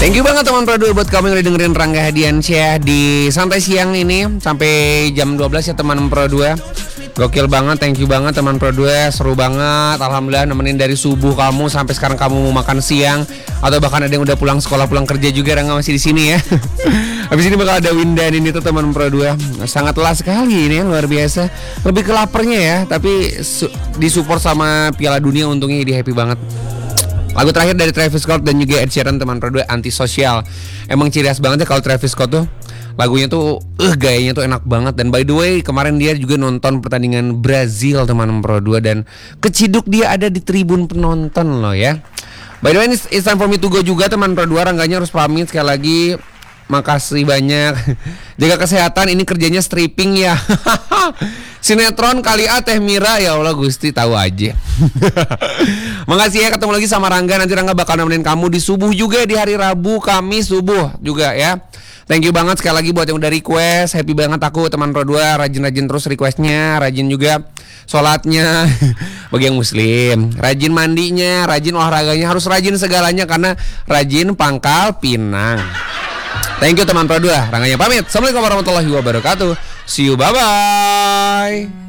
Thank you banget teman Pro 2 buat kamu yang udah dengerin Rangga Hadiansyah di Santai Siang ini sampai jam 12 ya teman Pro 2. Gokil banget, thank you banget teman Pro 2, seru banget. Alhamdulillah nemenin dari subuh kamu sampai sekarang kamu mau makan siang atau bahkan ada yang udah pulang sekolah, pulang kerja juga. Rangga masih di sini ya. Habis ini bakal ada Windan ini tuh teman Pro 2. Sangat lelah sekali ini, luar biasa. Lebih ke laparnya ya, tapi disupport sama Piala Dunia untungnya jadi happy banget. Lagu terakhir dari Travis Scott dan juga Ed Sheeran teman Pro 2, Antisocial. Emang ciri khas banget ya kalau Travis Scott tuh. Lagunya tuh gayanya tuh enak banget. Dan by the way kemarin dia juga nonton pertandingan Brazil teman Pro 2 dan keciduk dia ada di tribun penonton loh ya. By the way it's time for me to go juga teman Pro 2. Rangganya harus pamit sekali lagi. Makasih banyak. Jaga kesehatan, ini kerjanya stripping ya. Sinetron kali Teh Mira, ya Allah Gusti tahu aja. Makasih ya, ketemu lagi sama Rangga. Nanti Rangga bakal nemenin kamu di subuh juga, di hari Rabu, Kamis subuh juga ya. Thank you banget sekali lagi buat yang udah request. Happy banget aku teman Pro 2, rajin-rajin terus requestnya, rajin juga sholatnya. Bagi yang muslim, rajin mandinya, rajin olahraganya, harus rajin segalanya karena rajin pangkal pinang. Thank you teman Pro 2, Rangganya pamit. Assalamualaikum warahmatullahi wabarakatuh. See you, bye-bye.